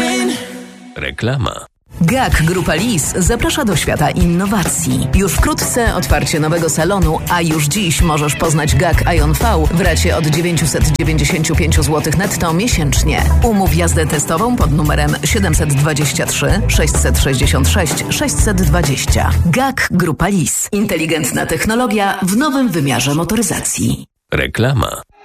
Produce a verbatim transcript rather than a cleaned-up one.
Reklama. G A K Grupa Lis zaprasza do świata innowacji. Już wkrótce otwarcie nowego salonu, a już dziś możesz poznać G A K Ion V w racie od dziewięćset dziewięćdziesiąt pięć złotych netto miesięcznie. Umów jazdę testową pod numerem siedem dwa trzy sześć sześć sześć sześć dwa zero. G A K Grupa Lis. Inteligentna technologia w nowym wymiarze motoryzacji. Reklama.